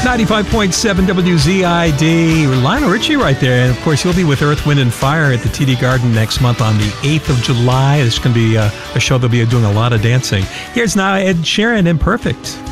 95.7 WZID. Lionel Richie right there. And, of course, he'll be with Earth, Wind, and Fire at the TD Garden next month on the 8th of July. It's going to be a show they'll be doing a lot of dancing. Here's now Ed Sheeran, Imperfect.